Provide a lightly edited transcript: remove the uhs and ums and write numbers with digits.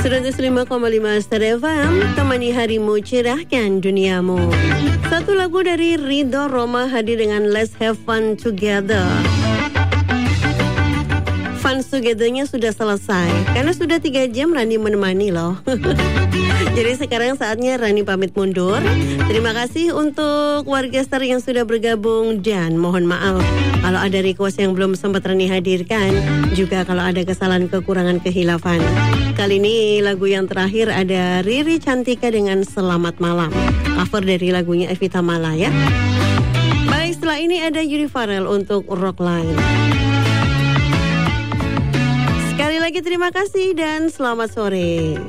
105,5 Stereo FM, temani harimu, cerahkan duniamu. Satu lagu dari Ridho Roma hadir dengan Let's Have Fun Together. Fun Together-nya sudah selesai, karena sudah 3 jam Rani menemani loh. Jadi sekarang saatnya Rani pamit mundur. Terima kasih untuk warga Star yang sudah bergabung, dan mohon maaf kalau ada request yang belum sempat Rani hadirkan, juga kalau ada kesalahan, kekurangan, kehilafan. Kali ini lagu yang terakhir ada Riri Cantika dengan Selamat Malam, cover dari lagunya Evita Mala ya. Baik, setelah ini ada Yuri Farel untuk Rockline. Sekali lagi terima kasih dan selamat sore.